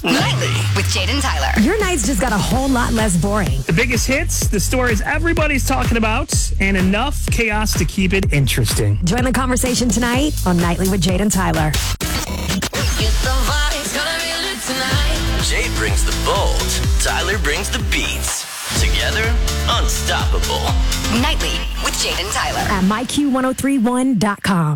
Nightly with Jaden Tyler. Your nights just got a whole lot less boring. The biggest hits, the stories everybody's talking about, and enough chaos to keep it interesting. Join the conversation tonight on Nightly with Jaden Tyler. Jade brings the bold, Tyler brings the beats. Together, unstoppable. Nightly with Jaden Tyler. At myq1031.com.